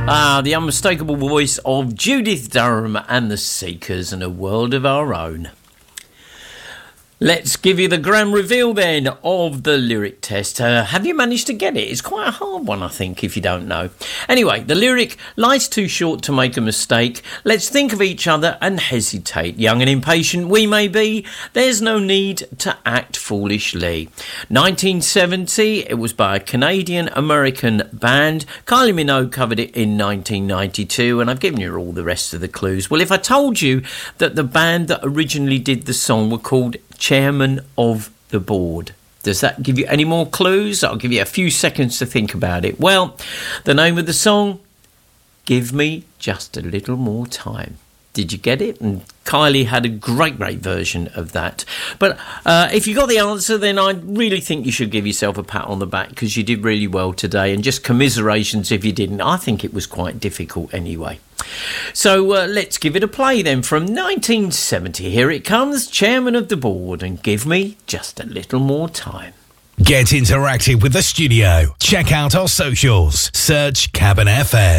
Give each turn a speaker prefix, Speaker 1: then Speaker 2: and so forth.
Speaker 1: The unmistakable voice of Judith Durham and the Seekers and A World of Our Own. Let's give you the grand reveal then of the lyric test. Have you managed to get it? It's quite a hard one, I think, if you don't know. Anyway, the lyric, life's too short to make a mistake. Let's think of each other and hesitate. Young and impatient we may be, there's no need to act foolishly. 1970, it was by a Canadian-American band. Kylie Minogue covered it in 1992, and I've given you all the rest of the clues. Well, if I told you that the band that originally did the song were called Chairman of the Board, does that give you any more clues? I'll give you a few seconds to think about it. Well, the name of the song, Give Me Just a Little More Time. Did you get it? And Kylie had a great version of that. But if you got the answer, then I really think you should give yourself a pat on the back, because you did really well today, and just commiserations if you didn't. I think it was quite difficult anyway. So let's give it a play then. From 1970, here it comes, Chairman of the Board, and Give Me Just a Little More Time.
Speaker 2: Get interactive with the studio. Check out our socials. Search Cabin FM.